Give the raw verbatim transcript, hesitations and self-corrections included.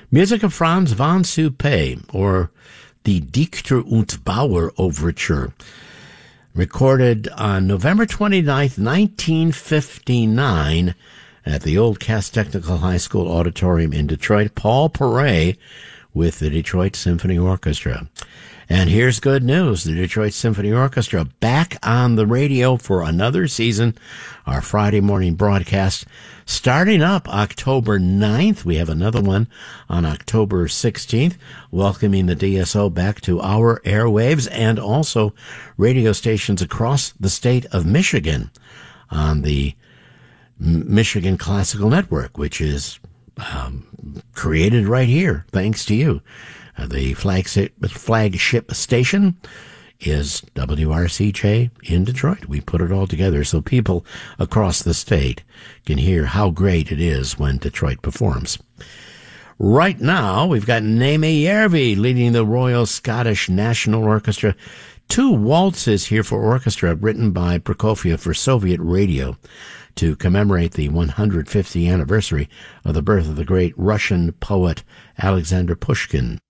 Music of Franz von Suppé, or the Dichter und Bauer Overture, recorded on November twenty-ninth, nineteen fifty-nine, at the old Cass Technical High School Auditorium in Detroit. Paul Paray with the Detroit Symphony Orchestra. And here's good news. The Detroit Symphony Orchestra back on the radio for another season. Our Friday morning broadcast starting up October ninth. We have another one on October sixteenth, welcoming the D S O back to our airwaves and also radio stations across the state of Michigan on the Michigan Classical Network, which is um, created right here, thanks to you. Uh, the flagship, flagship station is W R C J in Detroit. We put it all together so people across the state can hear how great it is when Detroit performs. Right now, we've got Naomi Järvi leading the Royal Scottish National Orchestra. Two waltzes here for orchestra written by Prokofiev for Soviet radio to commemorate the one hundred fiftieth anniversary of the birth of the great Russian poet Alexander Pushkin.